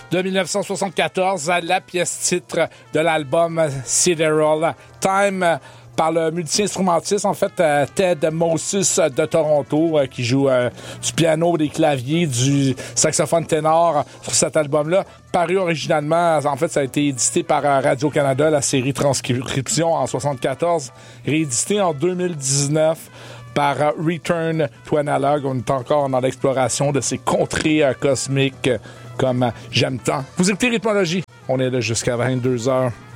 de 1974, la pièce titre de l'album Sidereal Time, par le multi-instrumentiste, en fait, Ted Moses de Toronto, qui joue du piano, des claviers, du saxophone ténor sur cet album-là. Paru originalement, en fait, ça a été édité par Radio-Canada, la série Transcription en 1974, réédité en 2019 par Return to Analog. On est encore dans l'exploration de ces contrées cosmiques comme j'aime tant. Vous écoutez Rythmologie. On est là jusqu'à 22h.